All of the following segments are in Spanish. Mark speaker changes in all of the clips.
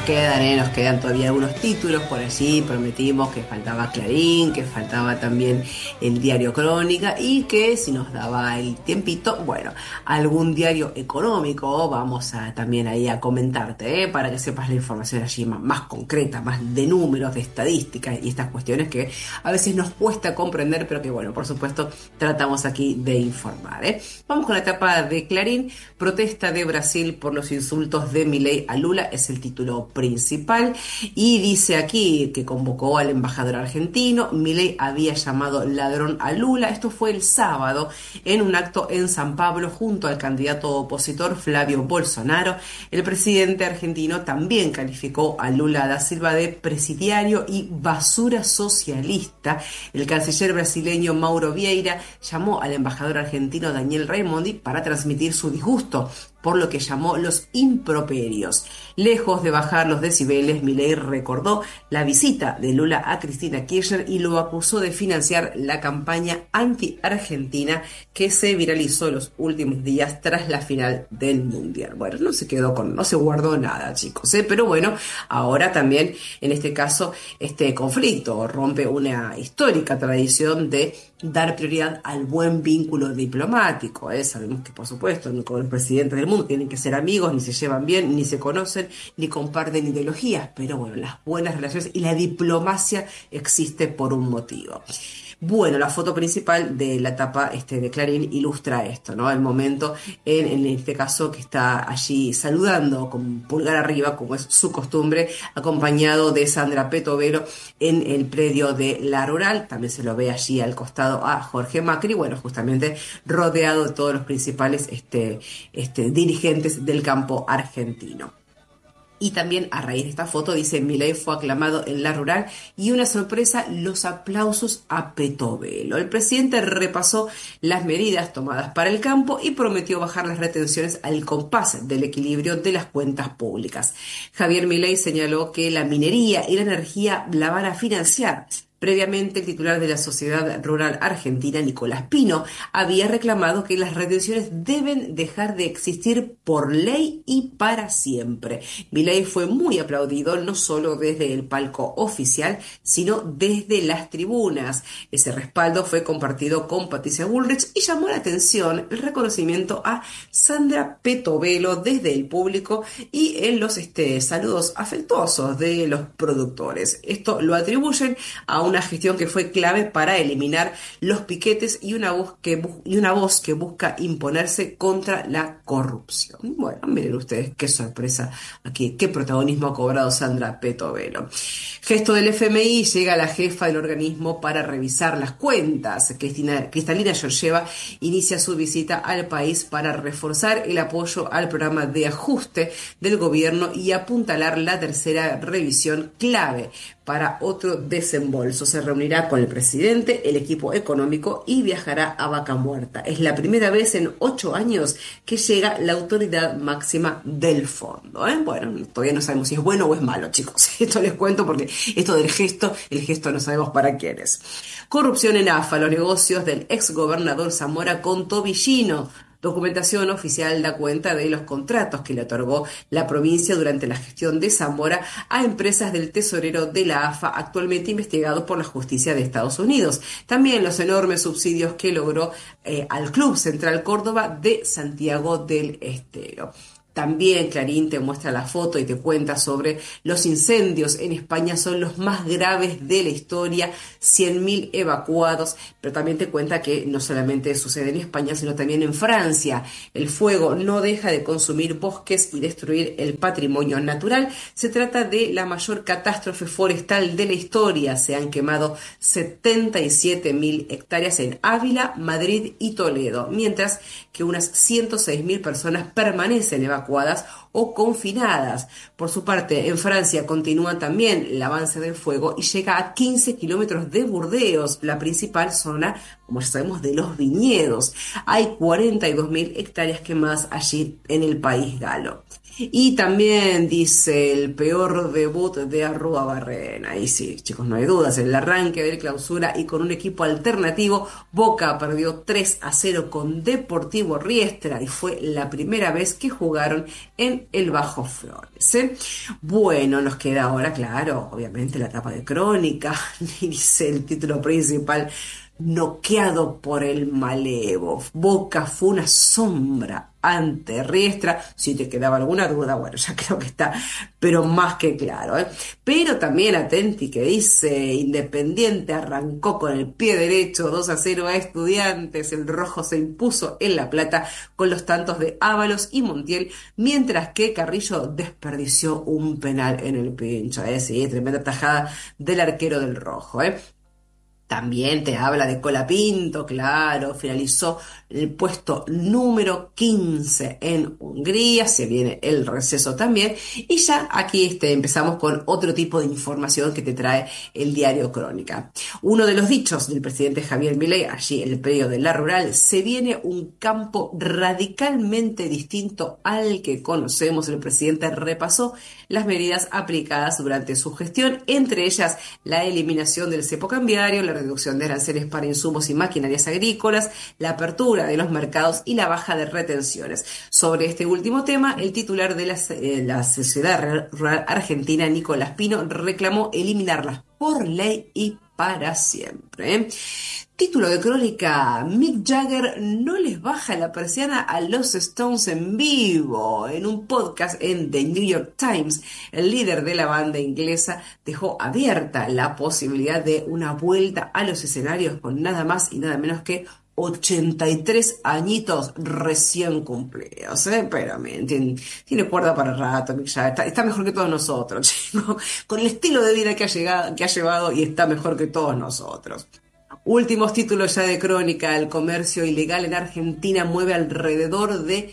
Speaker 1: nos quedan todavía algunos títulos por allí. Prometimos que faltaba Clarín, que faltaba también el diario Crónica y que si nos daba el tiempito, bueno, algún diario económico vamos a también ahí a comentarte, para que sepas la información allí más concreta, más de números, de estadísticas y estas cuestiones que a veces nos cuesta comprender, pero que bueno, por supuesto, tratamos aquí de informar, Vamos con la etapa de Clarín. Protesta de Brasil por los insultos de Milei a Lula es el título principal y dice aquí que convocó al embajador argentino. Milei había llamado ladrón a Lula. Esto fue el sábado en un acto en San Pablo junto al candidato opositor Flavio Bolsonaro. El presidente argentino también calificó a Lula da Silva de presidiario y basura socialista. El canciller brasileño Mauro Vieira llamó al embajador argentino Daniel Raimondi para transmitir su disgusto por lo que llamó los improperios. Lejos de bajar los decibeles, Milei recordó la visita de Lula a Cristina Kirchner y lo acusó de financiar la campaña anti-argentina que se viralizó en los últimos días tras la final del Mundial. Bueno, no se guardó nada, chicos, pero bueno, ahora también en este caso este conflicto rompe una histórica tradición de dar prioridad al buen vínculo diplomático. Sabemos que, por supuesto, con el presidente del mundo tienen que ser amigos, ni se llevan bien, ni se conocen, ni comparten ideologías, pero bueno, las buenas relaciones y la diplomacia existe por un motivo. Bueno, la foto principal de la tapa de Clarín ilustra esto, ¿no? El momento en este caso que está allí saludando con pulgar arriba, como es su costumbre, acompañado de Sandra Petovelo en el predio de La Rural. También se lo ve allí al costado a Jorge Macri, bueno, justamente rodeado de todos los principales dirigentes del campo argentino. Y también a raíz de esta foto dice: Milei fue aclamado en La Rural y una sorpresa, los aplausos a Petovelo. El presidente repasó las medidas tomadas para el campo y prometió bajar las retenciones al compás del equilibrio de las cuentas públicas. Javier Milei señaló que la minería y la energía la van a financiar. Previamente, el titular de la Sociedad Rural Argentina, Nicolás Pino, había reclamado que las retenciones deben dejar de existir por ley y para siempre. Milei fue muy aplaudido no solo desde el palco oficial, sino desde las tribunas. Ese respaldo fue compartido con Patricia Bullrich y llamó la atención el reconocimiento a Sandra Petovelo desde el público y en los saludos afectuosos de los productores. Esto lo atribuyen a una gestión que fue clave para eliminar los piquetes y una voz que busca imponerse contra la corrupción. Bueno, miren ustedes qué sorpresa aquí, qué protagonismo ha cobrado Sandra Petovelo. Gesto del FMI, llega la jefa del organismo para revisar las cuentas. Cristalina Georgieva inicia su visita al país para reforzar el apoyo al programa de ajuste del gobierno y apuntalar la tercera revisión clave para otro desembolso. Se reunirá con el presidente, el equipo económico y viajará a Vaca Muerta. Es la primera vez en 8 años que llega la autoridad máxima del fondo. Bueno, todavía no sabemos si es bueno o es malo, chicos. Esto les cuento porque esto del gesto, el gesto no sabemos para quién es. Corrupción en AFA, los negocios del exgobernador Zamora con Tobillino. Documentación oficial da cuenta de los contratos que le otorgó la provincia durante la gestión de Zamora a empresas del tesorero de la AFA, actualmente investigados por la justicia de Estados Unidos. También los enormes subsidios que logró al Club Central Córdoba de Santiago del Estero. También Clarín te muestra la foto y te cuenta sobre los incendios en España, son los más graves de la historia, 100.000 evacuados, pero también te cuenta que no solamente sucede en España, sino también en Francia. El fuego no deja de consumir bosques y destruir el patrimonio natural. Se trata de la mayor catástrofe forestal de la historia. Se han quemado 77.000 hectáreas en Ávila, Madrid y Toledo, mientras que unas 106.000 personas permanecen evacuadas o confinadas. Por su parte, en Francia continúa también el avance del fuego y llega a 15 kilómetros de Burdeos, la principal zona, como ya sabemos, de los viñedos. Hay 42.000 hectáreas quemadas allí en el país galo. Y también dice el peor debut de Arruabarrena. Y sí, chicos, no hay dudas, en el arranque del clausura y con un equipo alternativo, Boca perdió 3-0 con Deportivo Riestra y fue la primera vez que jugaron en el Bajo Flores. Bueno, nos queda ahora, claro, obviamente la etapa de crónica, y dice el título principal. Noqueado por el malevo. Boca fue una sombra ante Riestra. Si te quedaba alguna duda, bueno, ya creo que está, pero más que claro, ¿eh? Pero también atenti que dice, Independiente arrancó con el pie derecho 2-0 a Estudiantes. El rojo se impuso en La Plata con los tantos de Ábalos y Montiel, mientras que Carrillo desperdició un penal en el pincho, ¿eh? Sí, tremenda tajada del arquero del rojo, ¿eh? También te habla de Colapinto, claro, finalizó el puesto número 15 en Hungría, se viene el receso también, y ya aquí empezamos con otro tipo de información que te trae el diario Crónica. Uno de los dichos del presidente Javier Milei, allí en el predio de La Rural, se viene un campo radicalmente distinto al que conocemos. El presidente repasó las medidas aplicadas durante su gestión, entre ellas la eliminación del cepo cambiario, la reducción de aranceles para insumos y maquinarias agrícolas, la apertura de los mercados y la baja de retenciones. Sobre este último tema, el titular de la Sociedad Rural Argentina, Nicolás Pino, reclamó eliminarlas por ley y para siempre, ¿eh? Título de crónica, Mick Jagger no les baja la persiana a los Stones en vivo. En un podcast en The New York Times, el líder de la banda inglesa dejó abierta la posibilidad de una vuelta a los escenarios con nada más y nada menos que 83 añitos recién cumplidos, ¿eh? Pero tiene cuerda para rato, Mick Jagger. Está mejor que todos nosotros, chicos. Con el estilo de vida que ha llevado y está mejor que todos nosotros. Últimos títulos ya de crónica. El comercio ilegal en Argentina mueve alrededor de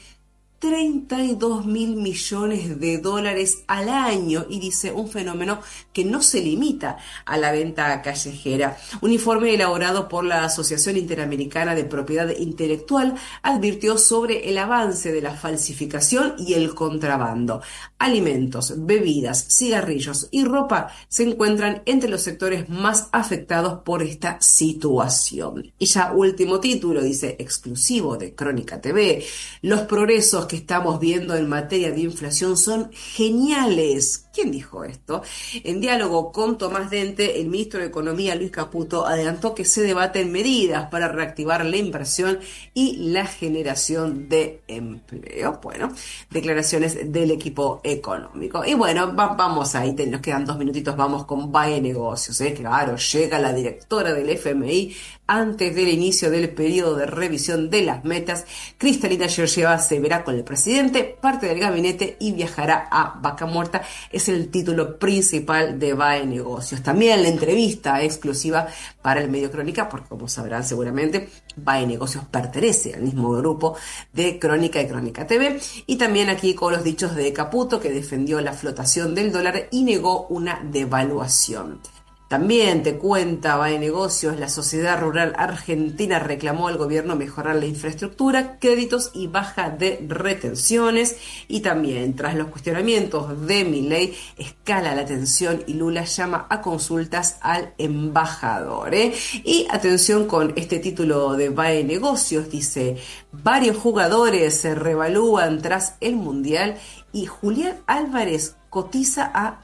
Speaker 1: 32.000 millones de dólares al año, y dice un fenómeno que no se limita a la venta callejera. Un informe elaborado por la Asociación Interamericana de Propiedad Intelectual advirtió sobre el avance de la falsificación y el contrabando. Alimentos, bebidas, cigarrillos y ropa se encuentran entre los sectores más afectados por esta situación. Y ya último título, dice exclusivo de Crónica TV, los progresos que estamos viendo en materia de inflación son geniales. ¿Quién dijo esto? En diálogo con Tomás Dente, el ministro de Economía, Luis Caputo, adelantó que se debaten medidas para reactivar la inversión y la generación de empleo. Bueno, declaraciones del equipo económico. Y bueno, vamos ahí, nos quedan 2 minutitos, vamos con BAE Negocios, ¿eh? Claro, llega la directora del FMI antes del inicio del periodo de revisión de las metas. Cristalina Georgieva se verá con el presidente, parte del gabinete y viajará a Vaca Muerta. Es el título principal de BAE Negocios. También la entrevista exclusiva para el medio Crónica, porque como sabrán seguramente, BAE Negocios pertenece al mismo grupo de Crónica y Crónica TV. Y también aquí con los dichos de Caputo, que defendió la flotación del dólar y negó una devaluación. También te cuenta BAE Negocios, la Sociedad Rural Argentina reclamó al gobierno mejorar la infraestructura, créditos y baja de retenciones. Y también, tras los cuestionamientos de Milei, escala la tensión y Lula llama a consultas al embajador, ¿eh? Y atención con este título de BAE Negocios, dice, varios jugadores se revalúan tras el Mundial y Julián Álvarez cotiza a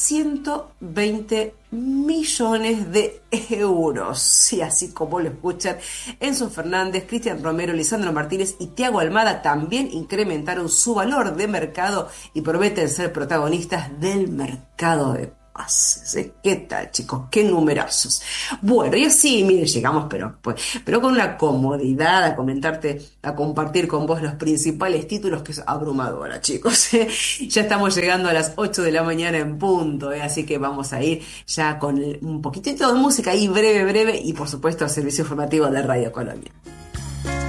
Speaker 1: 120 millones de euros. Sí, así como lo escuchan, Enzo Fernández, Cristian Romero, Lisandro Martínez y Thiago Almada también incrementaron su valor de mercado y prometen ser protagonistas del mercado de pases, ¿eh? ¿Qué tal, chicos? Qué numerosos. Bueno, y así, miren, llegamos, pero con una comodidad a compartir con vos los principales títulos, que es abrumadora, chicos, ¿eh? Ya estamos llegando a las 8 de la mañana en punto, ¿eh? Así que vamos a ir ya con un poquitito de música ahí breve, y por supuesto, al servicio informativo de Radio Colonia.